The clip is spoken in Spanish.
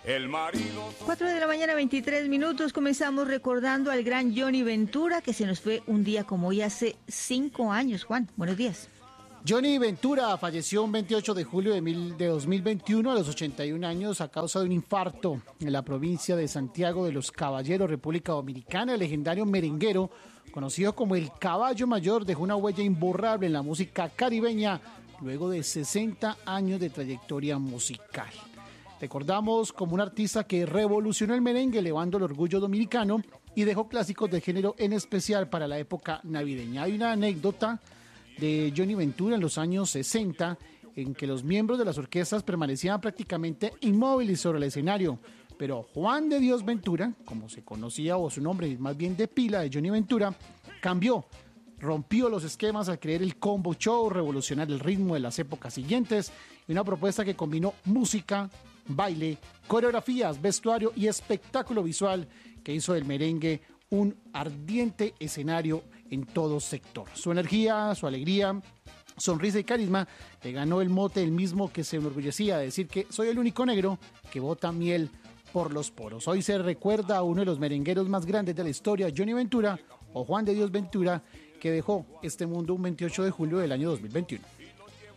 El marido... 4 de la mañana, 23 minutos. Comenzamos recordando al gran Johnny Ventura, que se nos fue un día como hoy hace 5 años. Juan, buenos días. Johnny Ventura falleció un 28 de julio de 2021 a los 81 años a causa de un infarto en la provincia de Santiago de los Caballeros, República Dominicana. El legendario merenguero, conocido como el Caballo Mayor, dejó una huella imborrable en la música caribeña luego de 60 años de trayectoria musical. Recordamos como un artista que revolucionó el merengue elevando el orgullo dominicano y dejó clásicos de género, en especial para la época navideña. Hay una anécdota de Johnny Ventura en los años 60 en que los miembros de las orquestas permanecían prácticamente inmóviles sobre el escenario, pero Juan de Dios Ventura, como se conocía, o su nombre más bien de pila de Johnny Ventura, rompió los esquemas al crear el Combo Show, revolucionar el ritmo de las épocas siguientes y una propuesta que combinó música, baile, coreografías, vestuario y espectáculo visual que hizo del merengue un ardiente escenario en todo sector. Su energía, su alegría, sonrisa y carisma le ganó el mote el mismo que se enorgullecía de decir que soy el único negro que bota miel por los poros. Hoy se recuerda a uno de los merengueros más grandes de la historia, Johnny Ventura, o Juan de Dios Ventura, que dejó este mundo un 28 de julio del año 2021.